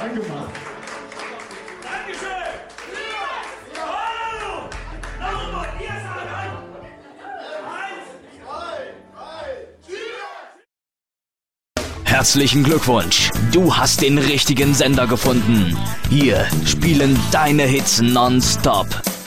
angemacht. Dankeschön! Hallo! Nochmal, ihr sagt an! 1, 2, 3, Herzlichen Glückwunsch, du hast den richtigen Sender gefunden. Hier spielen deine Hits nonstop.